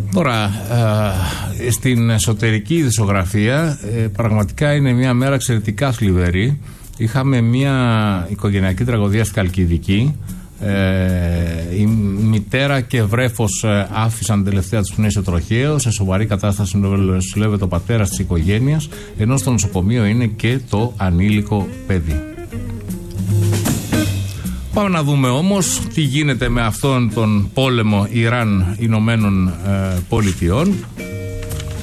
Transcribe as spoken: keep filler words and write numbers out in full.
Τώρα, ε, στην εσωτερική ειδησιογραφία ε, πραγματικά είναι μια μέρα εξαιρετικά θλιβερή. Είχαμε μια οικογενειακή τραγωδία στη Χαλκιδική. Ε, η μητέρα και βρέφος ε, άφησαν τελευταία τους πνοή σε τροχαίο. Σε σοβαρή κατάσταση νοσηλεύεται ο πατέρας της οικογένειας, ενώ στο νοσοκομείο είναι και το ανήλικο παιδί. Πάμε να δούμε όμως τι γίνεται με αυτόν τον πόλεμο Ιράν Ηνωμένων ε, Πολιτειών.